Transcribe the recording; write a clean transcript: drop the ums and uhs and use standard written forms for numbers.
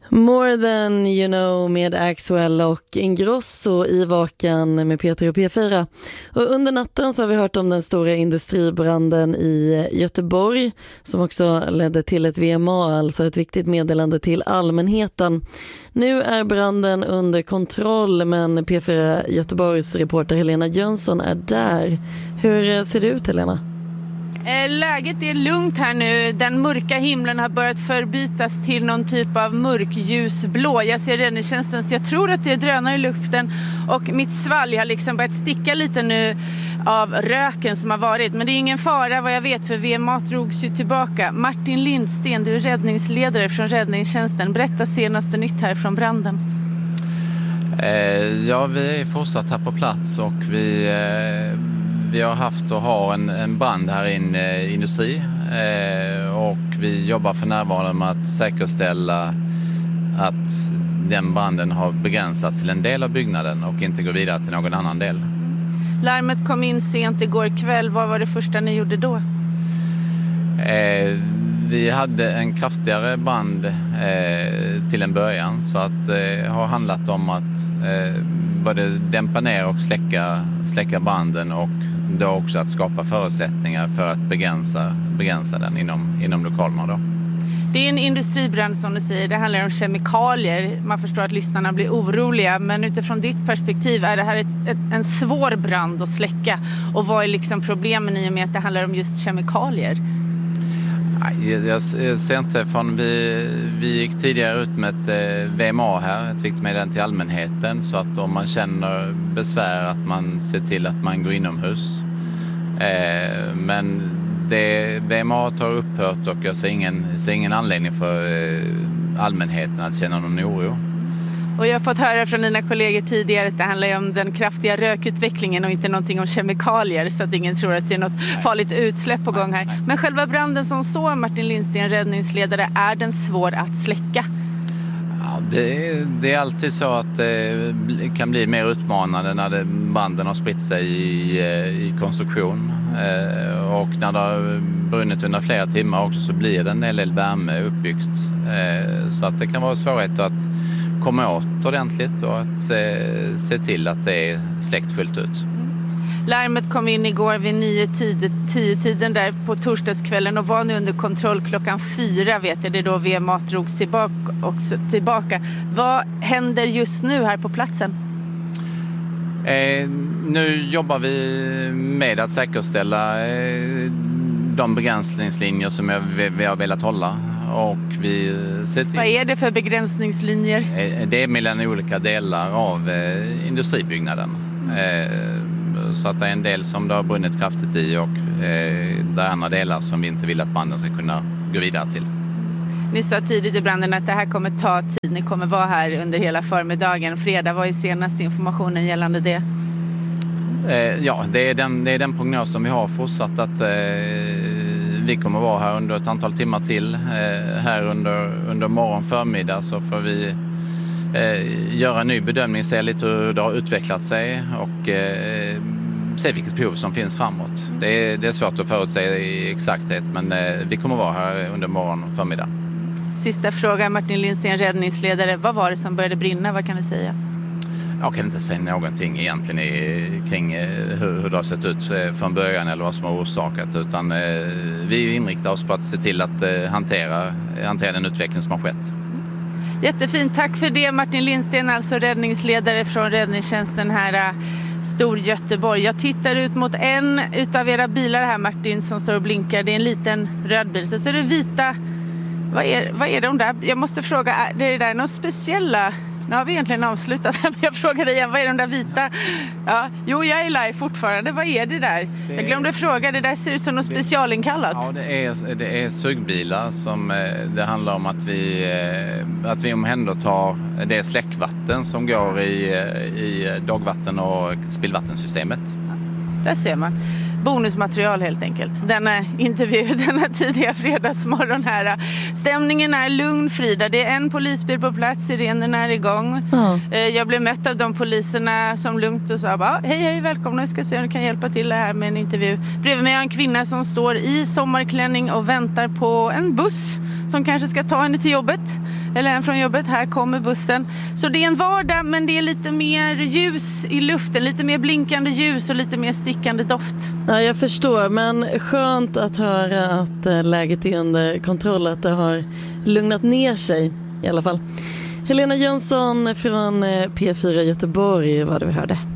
More than you know med Axwell och Ingrosso i Vakan med Peter och P4. Och under natten så har vi hört om den stora industribranden i Göteborg som också ledde till ett VMA, alltså ett viktigt meddelande till allmänheten. Nu är branden under kontroll, men P4 Göteborgs reporter Helena Jönsson är där. Hur ser det ut, Helena? Läget är lugnt här nu. Den mörka himlen har börjat förbytas till någon typ av mörkljusblå. Jag ser räddningstjänsten, så jag tror att det är drönare i luften. Och mitt svalg har liksom börjat sticka lite nu av röken som har varit. Men det är ingen fara vad jag vet, för VMA drogs ju tillbaka. Martin Lindsten, du är räddningsledare från räddningstjänsten. Berätta senaste nytt här från branden. Ja, vi är fortsatt här på plats och vi har haft och har en brand här i en industri och vi jobbar för närvarande med att säkerställa att den branden har begränsats till en del av byggnaden och inte går vidare till någon annan del. Larmet kom in sent igår kväll. Vad var det första ni gjorde då? Vi hade en kraftigare brand till en början, så att det har handlat om att både dämpa ner och släcka branden och då också att skapa förutsättningar för att begränsa den inom lokalerna då. Det är en industribrand som du säger, det handlar om kemikalier. Man förstår att lyssnarna blir oroliga, men utifrån ditt perspektiv är det här en svår brand att släcka. Och vad är liksom problemen i och med att det handlar om just kemikalier? Jag ser inte, från vi gick tidigare ut med ett VMA här, ett viktigt meddelande till allmänheten, så att om man känner besvär att man ser till att man går inomhus. Men VMA har upphört och jag ser ingen anledning för allmänheten att känna någon oro. Och jag har fått höra från dina kollegor tidigare att det handlar om den kraftiga rökutvecklingen och inte någonting om kemikalier, så att ingen tror att det är något farligt utsläpp på gång här. Men själva branden som så, Martin Lindsten, räddningsledare, är den svår att släcka? Ja, det är alltid så att det kan bli mer utmanande när branden har spritt sig i konstruktion. Och när det har brunnit under flera timmar också så blir det en del värme uppbyggt. Så att det kan vara svårighet att komma åt ordentligt och att se till att det är släckt fullt ut. Larmet kom in igår vid 9-10-tiden där på torsdagskvällen och var nu under kontroll klockan 4, vet jag. Det är då VMA drogs tillbaka. Vad händer just nu här på platsen? Nu jobbar vi med att säkerställa de begränsningslinjer som vi har velat hålla. Och vi ser till... Vad är det för begränsningslinjer? Det är mellan olika delar av industribyggnaden. Så att det är en del som det har brunnit kraftigt i och det är andra delar som vi inte vill att branden ska kunna gå vidare till. Ni sa tidigt i branden att det här kommer ta tid. Ni kommer vara här under hela förmiddagen. Fredag, vad är senaste informationen gällande det? Ja, det är den prognos som vi har fortsatt att vi kommer vara här under ett antal timmar till. Här under morgon förmiddag så får vi göra en ny bedömning, se lite hur det har utvecklat sig och se vilket behov som finns framåt. Det är svårt att förutse i exakthet, men vi kommer vara här under morgon förmiddag. Sista fråga, Martin Lindsten, räddningsledare. Vad var det som började brinna? Vad kan du säga? Jag kan inte säga någonting egentligen kring hur det har sett ut från början eller vad som har orsakat, utan vi inriktar oss på att se till att hantera den utveckling som har skett. Jättefint, tack för det Martin Lindsten, alltså räddningsledare från räddningstjänsten här Stor Göteborg. Jag tittar ut mot en utav era bilar här, Martin, som står och blinkar. Det är en liten röd bil. Så är det vita. Vad är de där? Jag måste fråga, är det där något speciella? Nu har vi egentligen avslutat här, men jag frågar dig igen, vad är de där vita? Ja, jo, jag är live fortfarande. Vad är det där? Jag glömde fråga, det där ser ut som något specialinkallat. Ja, det är sugbilar som det handlar om att vi omhändertar det släckvatten som går i dagvatten- och spillvattensystemet. Där ser man. bonusmaterial helt enkelt. Denna intervju, denna tidiga fredagsmorgon här. Stämningen är lugn, Frida. Det är en polisbil på plats, sirenerna är igång. Jag blev mött av de poliserna som lugnt och sa bara, hej, välkomna, jag ska se om du kan hjälpa till här med en intervju. Bredvid mig har en kvinna som står i sommarklänning och väntar på en buss som kanske ska ta henne till jobbet. Eller en från jobbet, här kommer bussen. Så det är en vardag, men det är lite mer ljus i luften, lite mer blinkande ljus och lite mer stickande doft. Ja, jag förstår, men skönt att höra att läget är under kontroll, att det har lugnat ner sig i alla fall. Helena Jönsson från P4 Göteborg var det vi hörde.